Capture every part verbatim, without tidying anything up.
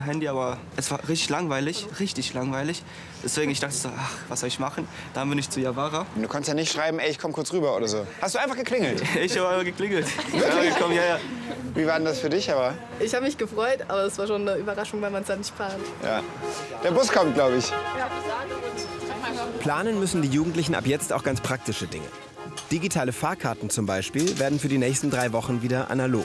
Handy, aber es war richtig langweilig, richtig langweilig. Deswegen ich dachte so, ach, was soll ich machen? Dann bin ich zu Javara. Du konntest ja nicht schreiben, ey, ich komm kurz rüber oder so. Hast du einfach geklingelt? Ich habe geklingelt. Ja, komm, ja, ja. Wie war denn das für dich, aber? Ich habe mich gefreut, aber es war schon eine Überraschung, weil man es halt nicht plant. Ja. Der Bus kommt, glaube ich. Planen müssen die Jugendlichen ab jetzt auch ganz praktische Dinge. Digitale Fahrkarten zum Beispiel werden für die nächsten drei Wochen wieder analog.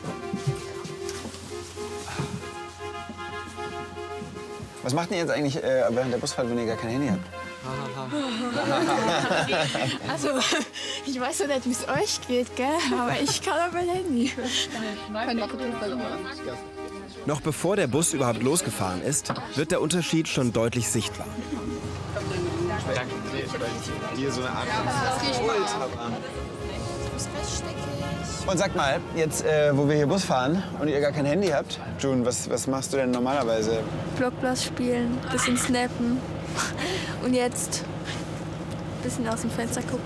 Was macht ihr jetzt eigentlich äh, während der Busfahrt, wenn ihr gar kein Handy habt? Also, ich weiß ja nicht, wie es euch geht, gell? Aber ich kann auch mein Handy. Noch bevor der Bus überhaupt losgefahren ist, wird der Unterschied schon deutlich sichtbar. Danke. Hier so eine Art Und sag mal, jetzt, äh, wo wir hier Bus fahren und ihr gar kein Handy habt, June, was, was machst du denn normalerweise? Blockblast spielen, bisschen snappen und jetzt bisschen aus dem Fenster gucken.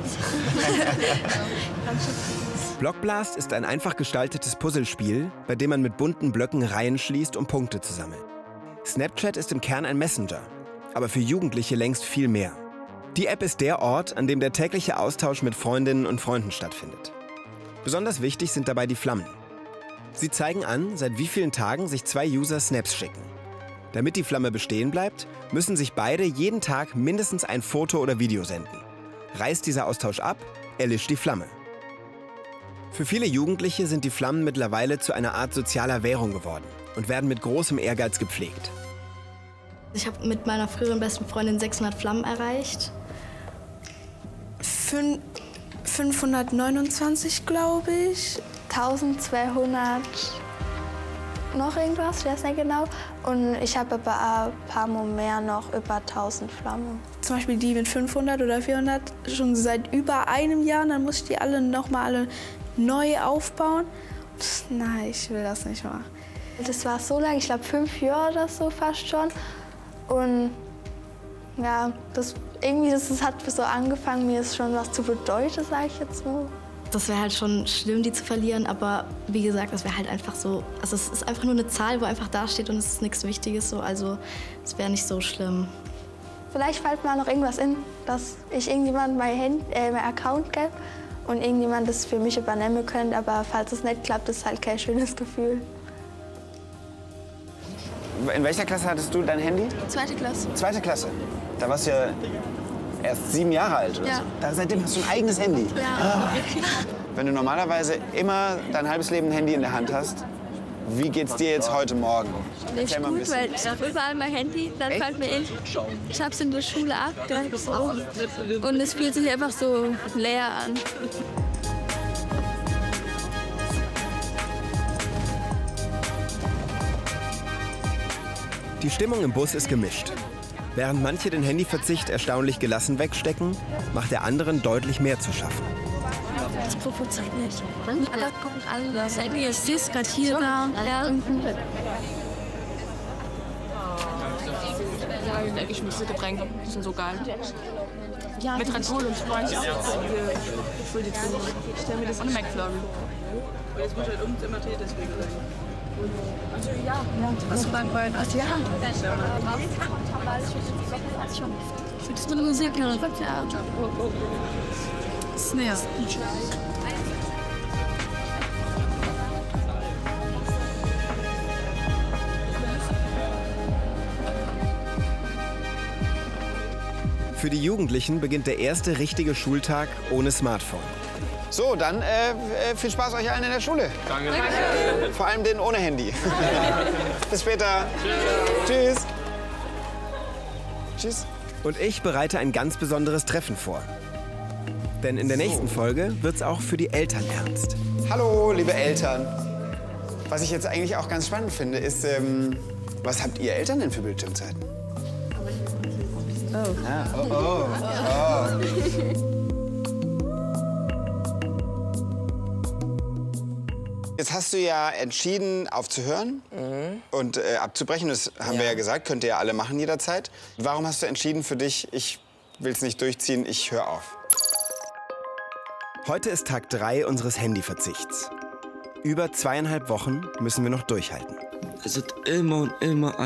Blockblast ist ein einfach gestaltetes Puzzlespiel, bei dem man mit bunten Blöcken Reihen schließt, um Punkte zu sammeln. Snapchat ist im Kern ein Messenger, aber für Jugendliche längst viel mehr. Die App ist der Ort, an dem der tägliche Austausch mit Freundinnen und Freunden stattfindet. Besonders wichtig sind dabei die Flammen. Sie zeigen an, seit wie vielen Tagen sich zwei User Snaps schicken. Damit die Flamme bestehen bleibt, müssen sich beide jeden Tag mindestens ein Foto oder Video senden. Reißt dieser Austausch ab, erlischt die Flamme. Für viele Jugendliche sind die Flammen mittlerweile zu einer Art sozialer Währung geworden und werden mit großem Ehrgeiz gepflegt. Ich habe mit meiner früheren besten Freundin sechshundert Flammen erreicht. Fün fünfhundertneunundzwanzig, glaube ich. eintausendzweihundert noch irgendwas, ich weiß nicht genau. Und ich habe aber ein paar Mal mehr noch über tausend Flammen. Zum Beispiel die mit fünfhundert oder vierhundert schon seit über einem Jahr. Und dann muss ich die alle noch mal alle neu aufbauen. Nein, ich will das nicht machen. Das war so lange, ich glaube fünf Jahre oder so fast schon. Und ja, das, irgendwie das, das hat so angefangen, mir ist schon was zu bedeuten, sage ich jetzt mal. Das wäre halt schon schlimm, die zu verlieren, aber wie gesagt, das wäre halt einfach so, also es ist einfach nur eine Zahl, wo einfach da steht und es ist nichts Wichtiges so, also es wäre nicht so schlimm. Vielleicht fällt mir noch irgendwas in, dass ich irgendjemand mein, Hand, äh, mein Account gebe und irgendjemand das für mich übernehmen könnte, aber falls es nicht klappt, ist halt kein schönes Gefühl. In welcher Klasse hattest du dein Handy? Zweite Klasse. Zweite Klasse. Da warst du ja erst sieben Jahre alt, oder Ja. so. Da, seitdem hast du ein eigenes Handy. Ja. Wenn du normalerweise immer dein halbes Leben ein Handy in der Hand hast, wie geht's dir jetzt heute Morgen? Nicht Erzähl mal ein gut, bisschen. weil ich habe überall mein Handy, dann Echt? fällt mir in, ich habe es in der Schule abgehakt und es fühlt sich einfach so leer an. Die Stimmung im Bus ist gemischt. Während manche den Handyverzicht erstaunlich gelassen wegstecken, macht der anderen deutlich mehr zu schaffen. Das provoziert nicht. Alle gucken alle, das Handy ist das gerade hier da. Ja. Geschmissene Getränke, die sind so geil. Ja, mit Red Bull und Sprite. Ja. Ich stelle mir das ohne McFlurry. Jetzt muss halt irgendwas immer Tee deswegen sein. Also ja, ja. Was du beim Bein hast, ja. Für das mit Musik, ja. Snare. Für die Jugendlichen beginnt der erste richtige Schultag ohne Smartphone. So, dann äh, äh, viel Spaß euch allen in der Schule. Danke. Danke. Vor allem den ohne Handy. Bis später. Tschüss. Tschüss. Und ich bereite ein ganz besonderes Treffen vor. Denn in der nächsten Folge wird's auch für die Eltern ernst. Hallo, liebe Eltern. Was ich jetzt eigentlich auch ganz spannend finde, ist, ähm, was habt ihr Eltern denn für Bildschirmzeiten? Oh. Ah, oh, oh, oh. Jetzt hast du ja entschieden, aufzuhören mhm. und äh, abzubrechen. Das haben ja. wir ja gesagt, könnt ihr ja alle machen jederzeit. Warum hast du entschieden für dich, ich will es nicht durchziehen, ich höre auf? Heute ist Tag drei unseres Handyverzichts. Über zweieinhalb Wochen müssen wir noch durchhalten. Es hat immer und immer